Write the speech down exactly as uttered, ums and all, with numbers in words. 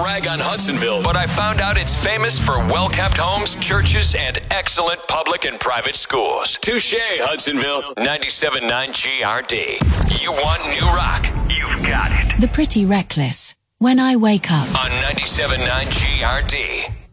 rag on Hudsonville, but I found out it's famous for well-kept homes, churches, and excellent public and private schools. Touche, Hudsonville. ninety-seven point nine G R D. You want new rock? You've got it. The Pretty Reckless. When I Wake Up. On ninety-seven point nine G R D.